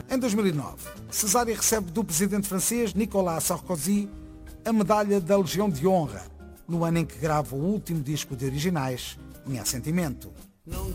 Em 2009, Cesária recebe do presidente francês Nicolas Sarkozy a medalha da Legião de Honra, no ano em que grava o último disco de originais, Minha Sentimento.